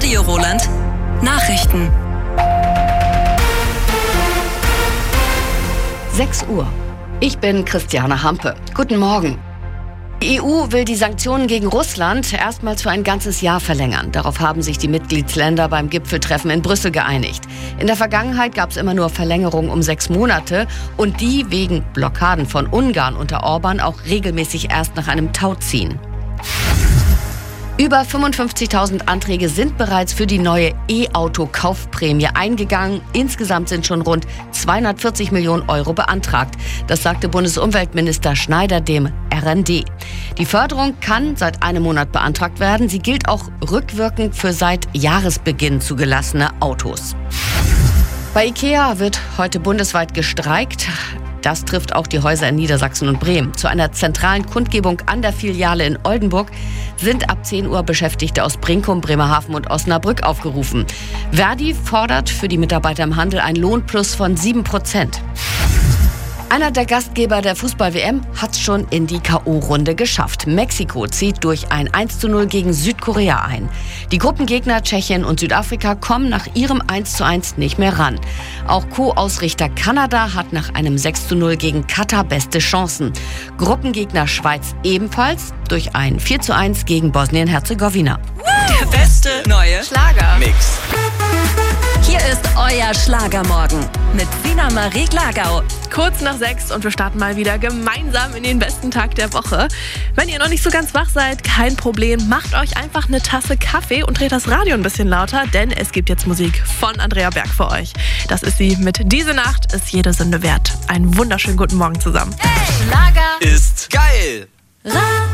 Radio Roland. Nachrichten. 6 Uhr. Ich bin Christiane Hampe. Guten Morgen. Die EU will die Sanktionen gegen Russland erstmals für ein ganzes Jahr verlängern. Darauf haben sich die Mitgliedsländer beim Gipfeltreffen in Brüssel geeinigt. In der Vergangenheit gab es immer nur Verlängerungen um 6 Monate und die wegen Blockaden von Ungarn unter Orban auch regelmäßig erst nach einem Tauziehen. Über 55.000 Anträge sind bereits für die neue E-Auto-Kaufprämie eingegangen. Insgesamt sind schon rund 240 Millionen Euro beantragt. Das sagte Bundesumweltminister Schneider dem RND. Die Förderung kann seit einem Monat beantragt werden. Sie gilt auch rückwirkend für seit Jahresbeginn zugelassene Autos. Bei IKEA wird heute bundesweit gestreikt. Das trifft auch die Häuser in Niedersachsen und Bremen. Zu einer zentralen Kundgebung an der Filiale in Oldenburg sind ab 10 Uhr Beschäftigte aus Brinkum, Bremerhaven und Osnabrück aufgerufen. Verdi fordert für die Mitarbeiter im Handel einen Lohnplus von 7%. Einer der Gastgeber der Fußball-WM hat es schon in die K.O.-Runde geschafft. Mexiko zieht durch ein 1:0 gegen Südkorea ein. Die Gruppengegner Tschechien und Südafrika kommen nach ihrem 1:1 nicht mehr ran. Auch Co-Ausrichter Kanada hat nach einem 6:0 gegen Katar beste Chancen. Gruppengegner Schweiz ebenfalls durch ein 4:1 gegen Bosnien-Herzegowina. Der beste neue Schlager-Mix. Hier ist euer Schlagermorgen mit Sina Marie Glagau. Kurz nach 6 und wir starten mal wieder gemeinsam in den besten Tag der Woche. Wenn ihr noch nicht so ganz wach seid, kein Problem. Macht euch einfach eine Tasse Kaffee und dreht das Radio ein bisschen lauter, denn es gibt jetzt Musik von Andrea Berg für euch. Das ist sie mit Diese Nacht ist jede Sünde wert. Einen wunderschönen guten Morgen zusammen. Hey, Schlager ist geil.